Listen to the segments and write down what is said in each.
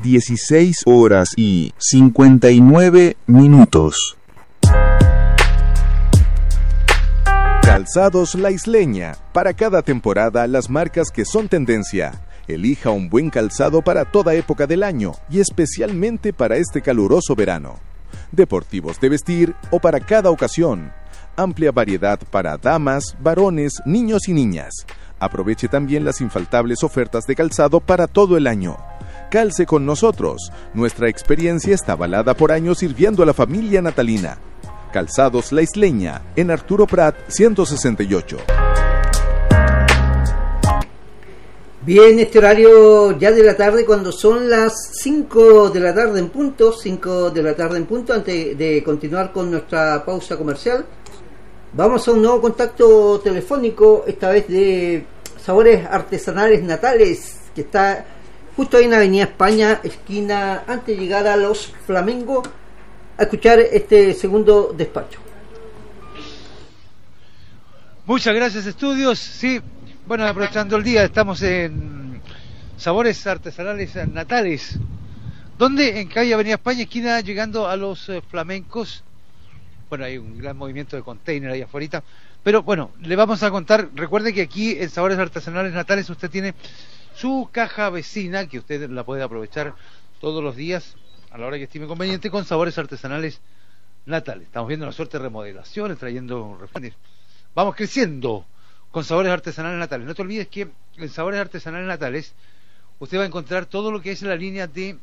16:59. Calzados La Isleña. Para cada temporada, las marcas que son tendencia. Elija un buen calzado para toda época del año y especialmente para este caluroso verano. Deportivos de vestir o para cada ocasión. Amplia variedad para damas, varones, niños y niñas. Aproveche también las infaltables ofertas de calzado para todo el año. Calce con nosotros. Nuestra experiencia está avalada por años sirviendo a la familia natalina. Calzados La Isleña, en Arturo Prat 168. Bien, este horario ya de la tarde, cuando son las 5 de la tarde en punto, antes de continuar con nuestra pausa comercial, vamos a un nuevo contacto telefónico, esta vez de Sabores Artesanales Natales, que está justo ahí en Avenida España, esquina, antes de llegar a Los Flamengos, a escuchar este segundo despacho. Muchas gracias, estudios. Sí, bueno, aprovechando el día, estamos en Sabores Artesanales Natales. ¿Dónde? En calle Avenida España, esquina, llegando a Los Flamencos. Bueno, hay un gran movimiento de container ahí afuera. Pero bueno, le vamos a contar. Recuerde que aquí en Sabores Artesanales Natales usted tiene su caja vecina, que usted la puede aprovechar todos los días a la hora que estime conveniente, con Sabores Artesanales Natales. Estamos viendo una suerte de remodelaciones, trayendo reformas. Vamos creciendo con Sabores Artesanales Natales. No te olvides que en Sabores Artesanales Natales usted va a encontrar todo lo que es la línea de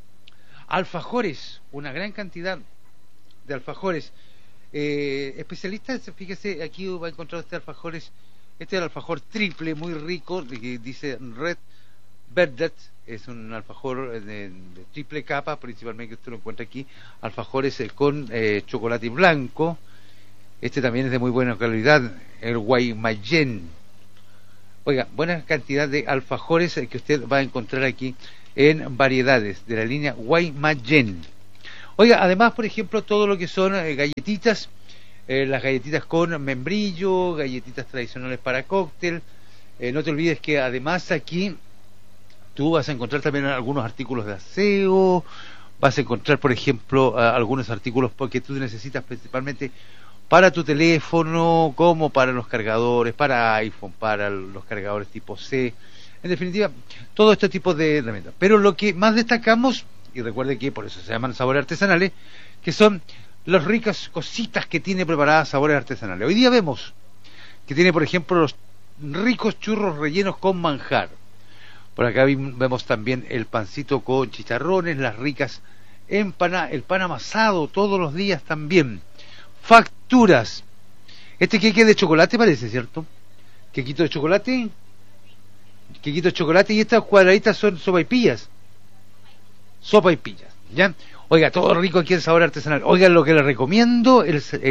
alfajores, una gran cantidad de alfajores. Especialistas, fíjese, aquí va a encontrar este alfajores. Este es el alfajor triple, muy rico, que dice Red Velvet. Es un alfajor de triple capa, principalmente, que usted lo encuentra aquí. Alfajores con chocolate blanco. Este también es de muy buena calidad, el Guaymallén. Oiga, buena cantidad de alfajores que usted va a encontrar aquí en variedades de la línea Guaymallén. Oiga, además, por ejemplo, todo lo que son galletitas, las galletitas con membrillo, galletitas tradicionales para cóctel. No te olvides que además aquí tú vas a encontrar también algunos artículos de aseo, vas a encontrar, por ejemplo, algunos artículos que tú necesitas principalmente para tu teléfono, como para los cargadores, para iPhone, para los cargadores tipo C, en definitiva, todo este tipo de herramientas. Pero lo que más destacamos, y recuerde que por eso se llaman sabores artesanales, que son las ricas cositas que tiene preparadas Sabores Artesanales. Hoy día vemos que tiene, por ejemplo, los ricos churros rellenos con manjar. Por acá vemos también el pancito con chicharrones, las ricas empanadas, el pan amasado todos los días también. Facturas. Este queque de chocolate parece, ¿cierto? Quequito de chocolate. Quequito de chocolate, y estas cuadraditas son sopaipillas. Sopaipillas, ¿ya? Oiga, todo rico aquí en Sabor Artesanal. Oiga, lo que les recomiendo,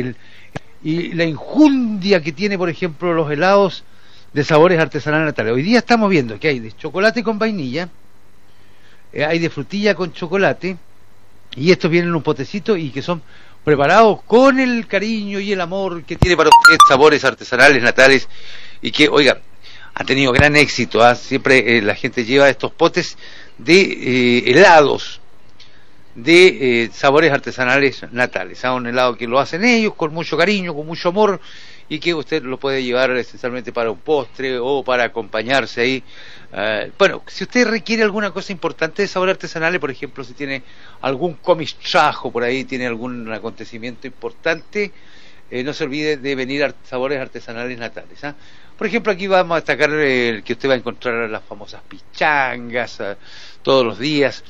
y la injundia que tiene, por ejemplo, los helados de Sabores Artesanales Natales. Hoy día estamos viendo que hay de chocolate con vainilla, hay de frutilla con chocolate, y estos vienen en un potecito y que son preparados con el cariño y el amor que tiene para usted Sabores Artesanales Natales, y que, oiga, ha tenido gran éxito, ¿eh? Siempre la gente lleva estos potes de helados de Sabores Artesanales Natales, un helado que lo hacen ellos con mucho cariño, con mucho amor, y que usted lo puede llevar esencialmente para un postre o para acompañarse ahí. Bueno, si usted requiere alguna cosa importante de Sabores Artesanales, por ejemplo, si tiene algún comistrajo por ahí, tiene algún acontecimiento importante, no se olvide de venir a Sabores Artesanales Natales, ¿eh? Por ejemplo, aquí vamos a destacar que usted va a encontrar las famosas pichangas todos los días,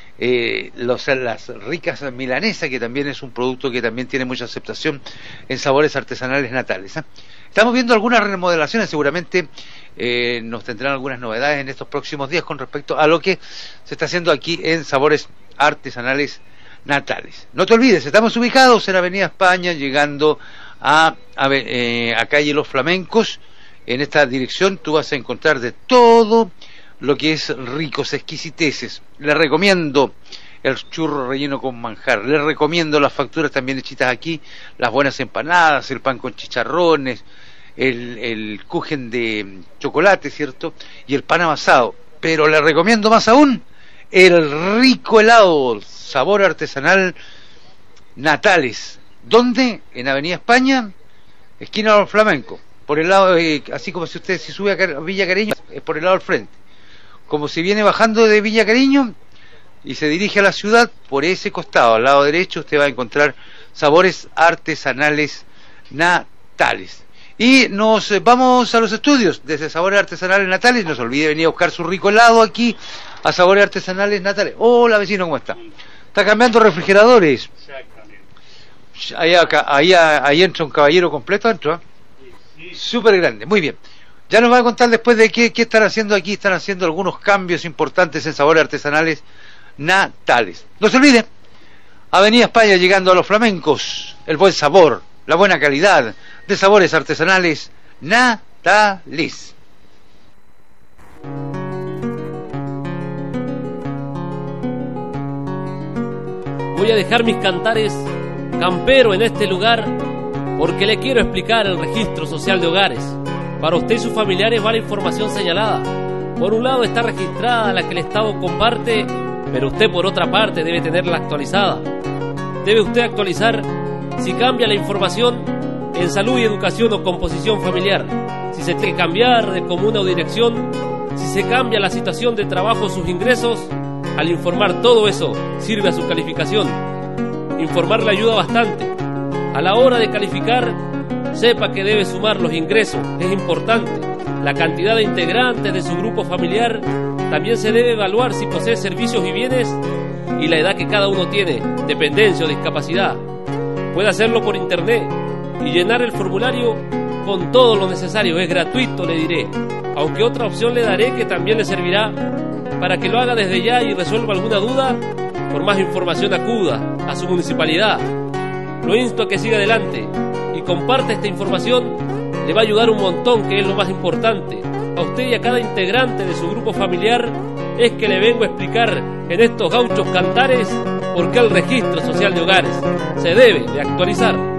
las ricas milanesas, que también es un producto que también tiene mucha aceptación en Sabores Artesanales Natales, ¿eh? Estamos viendo algunas remodelaciones, seguramente nos tendrán algunas novedades en estos próximos días con respecto a lo que se está haciendo aquí en Sabores Artesanales Natales. No te olvides, estamos ubicados en Avenida España, llegando a calle Los Flamencos. En esta dirección tú vas a encontrar de todo lo que es ricos, exquisiteces. Les recomiendo el churro relleno con manjar, les recomiendo las facturas también hechitas aquí, las buenas empanadas, el pan con chicharrones, el kuchen de chocolate, ¿cierto? Y el pan amasado. Pero les recomiendo más aún el rico helado, sabor artesanal Natales. ¿Dónde? En Avenida España, esquina de los Flamencos, por el lado, así como si usted se sube a Villa Cariño, es por el lado del frente. Como si viene bajando de Villa Cariño y se dirige a la ciudad, por ese costado, al lado derecho, usted va a encontrar sabores artesanales Natales. Y nos vamos a los estudios desde Sabores Artesanales Natales. No se olvide venir a buscar su rico helado aquí a Sabores Artesanales Natales. Hola vecino, ¿cómo está? Está cambiando refrigeradores. Ahí entra un caballero completo adentro, ¿eh? Súper grande, muy bien. Ya nos va a contar después de qué están haciendo aquí. Están haciendo algunos cambios importantes en Sabores Artesanales Natales. No se olvide, Avenida España, llegando a los Flamencos, el buen sabor, la buena calidad de Sabores Artesanales Natales. Voy a dejar mis cantares campero en este lugar porque le quiero explicar el registro social de hogares. Para usted y sus familiares va la información señalada. Por un lado está registrada la que el Estado comparte, pero usted por otra parte debe tenerla actualizada. Debe usted actualizar si cambia la información en salud y educación o composición familiar, si se tiene que cambiar de comuna o dirección, si se cambia la situación de trabajo o sus ingresos. Al informar todo eso sirve a su calificación. Informar le ayuda bastante. A la hora de calificar, sepa que debe sumar los ingresos, es importante. La cantidad de integrantes de su grupo familiar. También se debe evaluar si posee servicios y bienes y la edad que cada uno tiene, dependencia o discapacidad. Puede hacerlo por internet y llenar el formulario con todo lo necesario. Es gratuito, le diré, aunque otra opción le daré que también le servirá para que lo haga desde ya y resuelva alguna duda. Por más información acuda a su municipalidad. Lo insto a que siga adelante y comparte esta información. Le va a ayudar un montón, que es lo más importante. A usted y a cada integrante de su grupo familiar es que le vengo a explicar en estos gauchos cantares por qué el registro social de hogares se debe de actualizar.